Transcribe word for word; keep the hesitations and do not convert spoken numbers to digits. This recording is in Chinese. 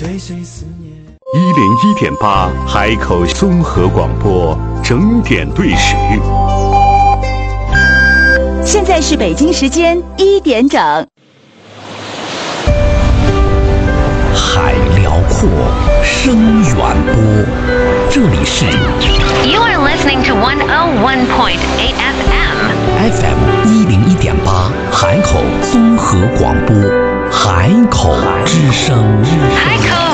一零一点八海口综合广播整点对时。 现在是北京时间一点整。 海辽阔，声远播，这里是 You are listening to one oh one point eight F M F M 一零一点八海口综合广播，海口之声， 海口